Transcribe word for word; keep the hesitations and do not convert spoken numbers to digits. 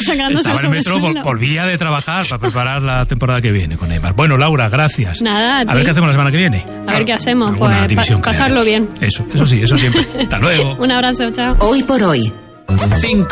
sacándose Estaba en el metro, vol- volvía de trabajar para preparar la temporada que viene con Neymar. Bueno, Laura, gracias. Nada, a, a ver qué hacemos la semana que viene. A ver qué hacemos, Alguna pues pa- pasarlo bien. Eso, eso sí, eso siempre. Hasta luego. Un abrazo, chao. Hoy por hoy. Cinco